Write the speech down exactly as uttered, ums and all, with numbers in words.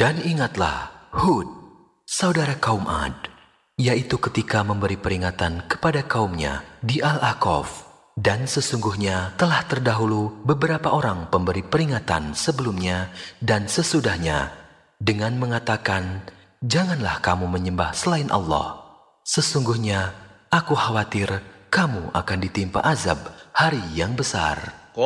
Dan ingatlah Hud, saudara kaum Ad, yaitu ketika memberi peringatan kepada kaumnya di Al-Ahqaf. Dan sesungguhnya telah terdahulu beberapa orang pemberi peringatan sebelumnya dan sesudahnya dengan mengatakan, janganlah kamu menyembah selain Allah. Sesungguhnya aku khawatir kamu akan ditimpa azab hari yang besar.